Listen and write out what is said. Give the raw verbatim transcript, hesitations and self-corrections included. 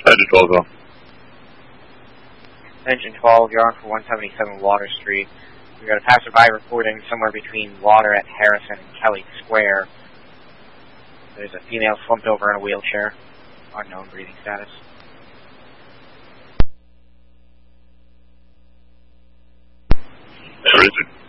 Engine twelve, go. Engine twelve, you're on for one seventy-seven Water Street. We've got a passerby reporting somewhere between Water at Harrison and Kelly Square. There's a female slumped over in a wheelchair. Unknown breathing status. Where is it?